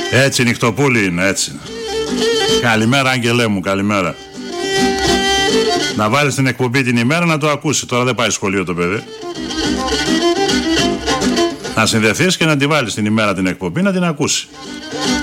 Έτσι νυχτοπούλη είναι, έτσι. Καλημέρα Άγγελέ μου, καλημέρα. Να βάλεις την εκπομπή την ημέρα να το ακούσει. Τώρα δεν πάει σχολείο το παιδί. Να συνδεθείς και να τη βάλεις την ημέρα την εκπομπή να την ακούσει.